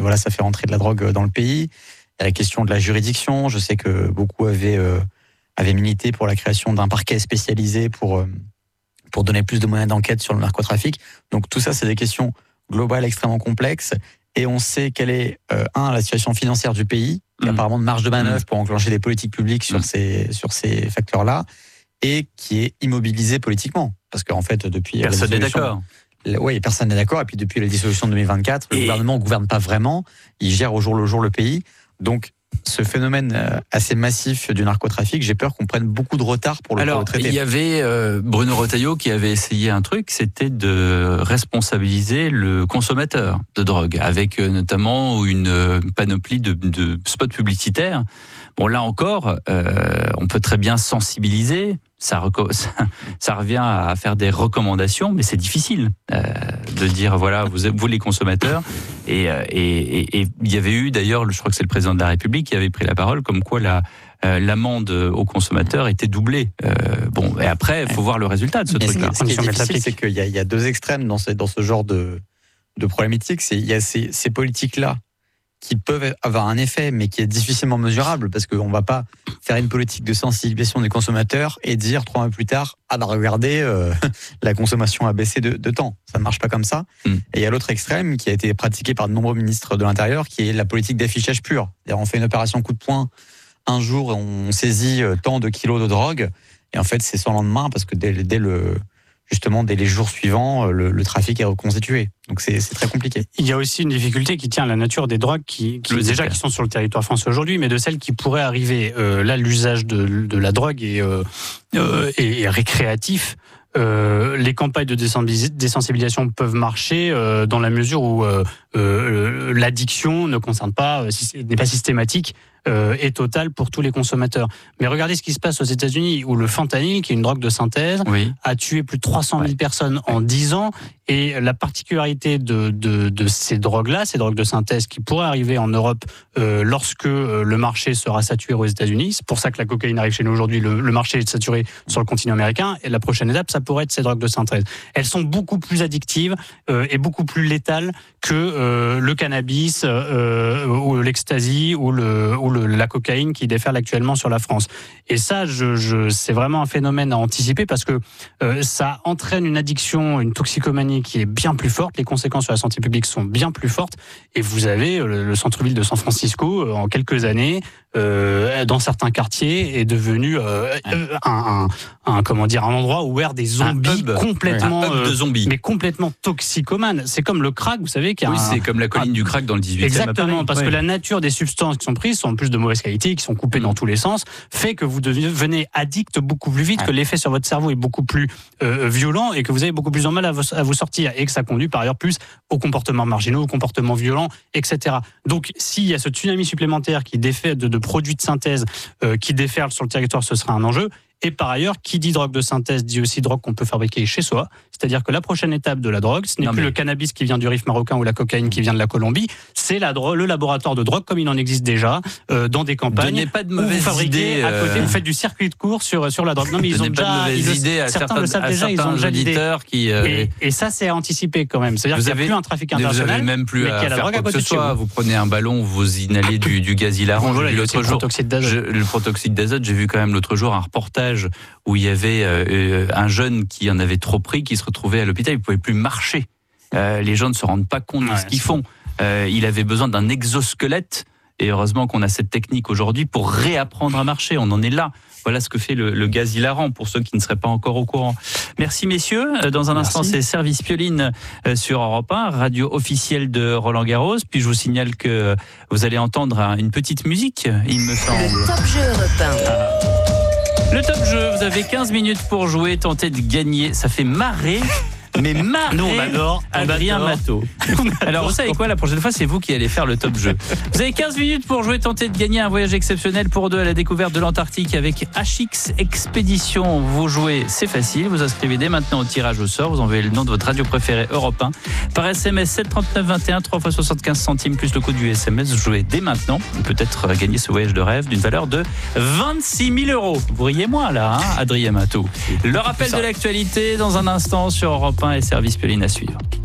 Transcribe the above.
voilà, ça fait rentrer de la drogue dans le pays. Il y a la question de la juridiction. Je sais que beaucoup avaient milité pour la création d'un parquet spécialisé pour donner plus de moyens d'enquête sur le narcotrafic. Donc tout ça, c'est des questions globales extrêmement complexes. Et on sait quelle est, la situation financière du pays, qui a apparemment de marge de manœuvre pour enclencher des politiques publiques sur ces facteurs-là, et qui est immobilisé politiquement. Parce qu'en fait, depuis... Personne n'est d'accord. Oui, personne n'est d'accord. Et puis depuis la dissolution de 2024, le gouvernement ne gouverne pas vraiment. Il gère au jour le jour le pays. Donc, ce phénomène assez massif du narcotrafic, j'ai peur qu'on prenne beaucoup de retard pour le traiter. Il y avait Bruno Retailleau qui avait essayé un truc, c'était de responsabiliser le consommateur de drogue, avec notamment une panoplie de spots publicitaires. Bon, là encore, on peut très bien sensibiliser. Ça revient à faire des recommandations, mais c'est difficile de dire voilà, vous les consommateurs. Et il y avait eu d'ailleurs, je crois que c'est le président de la République qui avait pris la parole, comme quoi l'amende aux consommateurs était doublée. Bon, et après, il faut voir le résultat de ce truc-là. Ce qui est difficile, c'est qu'il y a deux extrêmes dans ce genre de problématique. Il y a ces politiques-là qui peuvent avoir un effet, mais qui est difficilement mesurable, parce qu'on ne va pas faire une politique de sensibilisation des consommateurs et dire 3 mois plus tard, regardez, la consommation a baissé de temps. Ça ne marche pas comme ça. Et il y a l'autre extrême qui a été pratiqué par de nombreux ministres de l'Intérieur, qui est la politique d'affichage pur. C'est-à-dire, on fait une opération coup de poing, un jour, on saisit tant de kilos de drogue, et en fait, c'est sans lendemain, parce que dès les jours suivants, le trafic est reconstitué. Donc c'est très compliqué. Il y a aussi une difficulté qui tient à la nature des drogues qui sont sur le territoire français aujourd'hui, mais de celles qui pourraient arriver. Là, l'usage de la drogue est récréatif. Les campagnes de désensibilisation peuvent marcher dans la mesure où l'addiction ne concerne pas, n'est pas systématique et totale pour tous les consommateurs. Mais regardez ce qui se passe aux États-Unis, où le fentanyl, qui est une drogue de synthèse, a tué plus de 300 000 personnes en 10 ans. Et la particularité de ces drogues-là, ces drogues de synthèse qui pourraient arriver en Europe lorsque le marché sera saturé aux États-Unis, c'est pour ça que la cocaïne arrive chez nous aujourd'hui, le marché est saturé sur le continent américain, et la prochaine étape, ça pourrait être ces drogues de synthèse. Elles sont beaucoup plus addictives et beaucoup plus létales que le cannabis ou l'ecstasy ou la cocaïne qui déferle actuellement sur la France. Et ça, c'est vraiment un phénomène à anticiper parce que ça entraîne une addiction, une toxicomanie qui est bien plus forte. Les conséquences sur la santé publique sont bien plus fortes. Et vous avez le centre-ville de San Francisco, en quelques années, dans certains quartiers, est devenu un endroit où des zombies complètement, un hub de zombies, mais complètement toxicomanes. C'est comme le crack, vous savez, c'est comme la colline du crack dans le 18e. Exactement, parce que la nature des substances qui sont prises sont en plus de mauvaise qualité, qui sont coupées dans tous les sens, fait que vous devenez addict beaucoup plus vite, que l'effet sur votre cerveau est beaucoup plus violent et que vous avez beaucoup plus de mal à vous sortir, et que ça conduit par ailleurs plus aux comportements marginaux, aux comportements violents, etc. Donc, s'il y a ce tsunami supplémentaire qui défait de produits de synthèse qui déferlent sur le territoire, ce sera un enjeu. Et par ailleurs, qui dit drogue de synthèse dit aussi drogue qu'on peut fabriquer chez soi. C'est-à-dire que la prochaine étape de la drogue, ce n'est plus le cannabis qui vient du Rif marocain ou la cocaïne qui vient de la Colombie, c'est le laboratoire de drogue comme il en existe déjà dans des campagnes. Donnez pas de mauvaises idées. À côté, vous faites du circuit de cours sur la drogue. Non, mais ils ont déjà certains le savent déjà. Ils ont déjà l'idée. Et ça, c'est à anticiper quand même. C'est-à-dire qu'il n'y a plus un trafic international. Vous n'avez même plus à faire quoi que ce soit. Vous prenez un ballon, vous inhalez du gaz hilarant. L'autre jour, le protoxyde d'azote. J'ai vu quand même l'autre jour un reportage où il y avait un jeune qui en avait trop pris, qui se retrouvait à l'hôpital, il ne pouvait plus marcher. Les gens ne se rendent pas compte de ce qu'ils font. Il avait besoin d'un exosquelette, et heureusement qu'on a cette technique aujourd'hui pour réapprendre à marcher. On en est là. Voilà ce que fait le gaz hilarant, pour ceux qui ne seraient pas encore au courant. Merci messieurs. Dans un instant, c'est Service Pioline sur Europe 1, radio officielle de Roland-Garros. Puis je vous signale que vous allez entendre une petite musique, il me semble. Le Top Jeu Europe 1. Le Top Jeu, vous avez 15 minutes pour jouer, tenter de gagner. Ça fait marrer. Mais nous on adore Adrien Matteau. Alors vous savez quoi, la prochaine fois c'est vous qui allez faire le top jeu. Vous avez 15 minutes pour jouer, tenter de gagner un voyage exceptionnel pour deux à la découverte de l'Antarctique avec HX Expédition. Vous jouez, c'est facile, vous inscrivez dès maintenant au tirage au sort, vous envoyez le nom de votre radio préférée Europe 1 par SMS 739 21 3 fois 75 centimes plus le coût du SMS. Vous jouez dès maintenant, peut-être gagner ce voyage de rêve d'une valeur de 26 000 €. Vous riez moins là, Adrien Matteau. Le rappel de l'actualité dans un instant sur Europe 1 et Service Pioline à suivre.